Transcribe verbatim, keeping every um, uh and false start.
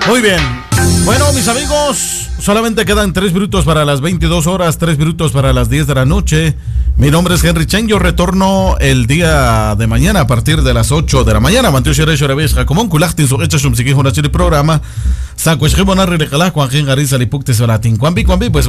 Muy bien. Bueno, mis amigos, solamente quedan tres minutos para las veintidós horas, tres minutos para las diez de la noche. Mi nombre es Henry Chen, yo retorno el día de mañana a partir de las ocho de la mañana. Mantiu xerei xorabesca, como un culactin su hecha sumsiquij una chile programa. San Cuesquibonarri le calaj, Juan Gen Gariza Lipukte Solatin. Cuambi, cuambi, pues.